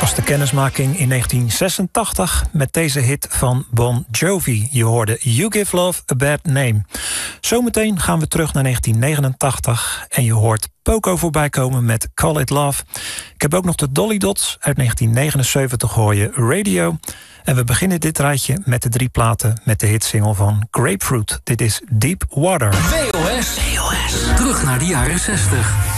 was de kennismaking in 1986 met deze hit van Bon Jovi. Je hoorde You Give Love a Bad Name. Zometeen gaan we terug naar 1989 en je hoort Poco voorbij komen met Call It Love. Ik heb ook nog de Dolly Dots. Uit 1979 hoor je Radio. En we beginnen dit rijtje met de 3 platen met de hitsingle van Grapefruit. Dit is Deep Water. WOS. Terug naar de jaren 60.